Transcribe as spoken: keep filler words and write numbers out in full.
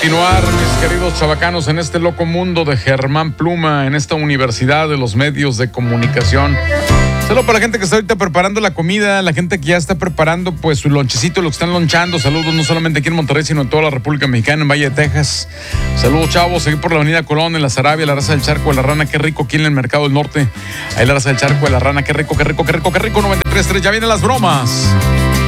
continuar, mis queridos chavacanos, en este loco mundo de Germán Pluma, en esta universidad de los medios de comunicación. Saludos para la gente que está ahorita preparando la comida, la gente que ya está preparando pues su lonchecito, los que están lonchando. Saludos no solamente aquí en Monterrey, sino en toda la República Mexicana, en Valle de Texas. Saludos, chavos, seguir por la Avenida Colón, en la Sarabia, la Raza del Charco de la Rana, qué rico, aquí en el Mercado del Norte. Ahí la Raza del Charco de la Rana, qué rico, qué rico, qué rico, qué rico, noventa y tres punto tres, ya vienen las bromas.